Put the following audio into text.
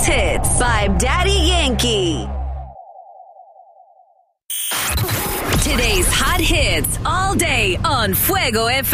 hits by Daddy Yankee. Today's hot hits all day on Fuego FM.